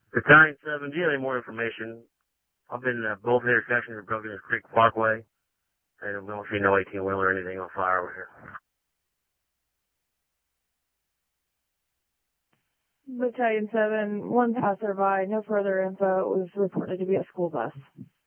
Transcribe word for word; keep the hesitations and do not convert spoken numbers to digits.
Battalion seven, do you have any more information? I've been at both intersections of Broken Creek Parkway, and we don't see no eighteen-wheeler or anything on fire over here. Battalion seven, one passerby, no further info. It was reported to be a school bus.